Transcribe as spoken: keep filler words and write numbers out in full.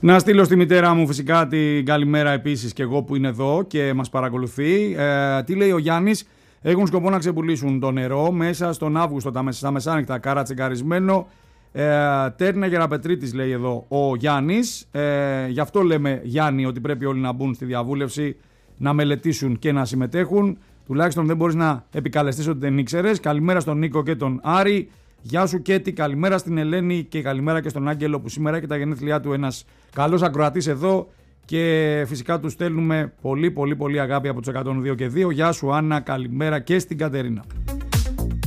Να στείλω στη μητέρα μου φυσικά την καλημέρα επίσης και εγώ που είναι εδώ και μας παρακολουθεί. Ε, τι λέει ο Γιάννης? Έχουν σκοπό να ξεπουλήσουν το νερό μέσα στον Αύγουστο, τα, στα μεσάνυχτα, κάρα τσεκαρισμένο. Ε, Τέρνα Γεραπετρίτης λέει εδώ ο Γιάννης. Ε, γι' αυτό λέμε, Γιάννη, ότι πρέπει όλοι να μπουν στη διαβούλευση, να μελετήσουν και να συμμετέχουν. Τουλάχιστον δεν μπορείς να επικαλεστείς ότι δεν ήξερες. Καλημέρα στον Νίκο και τον Άρη. Γεια σου Κέτη, καλημέρα στην Ελένη και καλημέρα και στον Άγγελο που σήμερα έχει τα γενέθλιά του, ένας καλός ακροατής εδώ και φυσικά του στέλνουμε πολύ πολύ πολύ αγάπη από τους εκατόν δύο και δύο. Γεια σου Άννα, καλημέρα και στην Κατερίνα.